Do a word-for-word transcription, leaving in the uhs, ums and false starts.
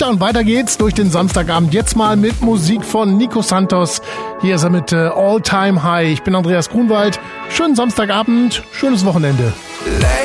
Tja, und weiter geht's durch den Samstagabend. Jetzt mal mit Musik von Nico Santos. Hier ist er mit äh, All Time High. Ich bin Andreas Grunwald. Schönen Samstagabend, schönes Wochenende.